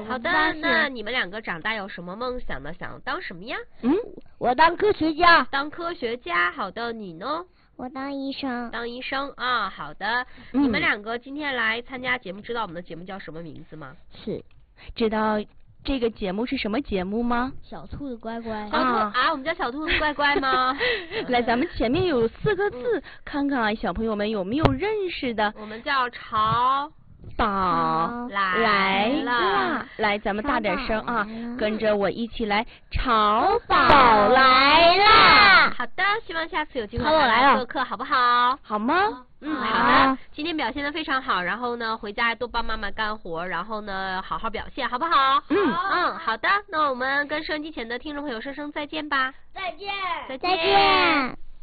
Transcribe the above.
好的，那你们两个长大有什么梦想呢？想当什么呀？ 我当科学家。 当科学家，好的，你呢？ 我当医生。 当医生啊，好的。你们两个今天来参加节目，知道我们的节目叫什么名字吗？ 是，知道这个节目是什么节目吗？ 小兔子乖乖。 我们叫小兔子乖乖吗？ 来，咱们前面有4个字，看看小朋友们有没有认识的。 我们叫潮宝来啦！来，咱们大点声啊，跟着我一起来，潮宝来啦！ 好的，希望下次有机会来做客，好不好？ 好吗？ 好的。今天表现得非常好，然后呢，回家多帮妈妈干活，然后呢，好好表现，好不好？好的。那我们跟收音机前的听众朋友说声再见吧。 再见。 再见。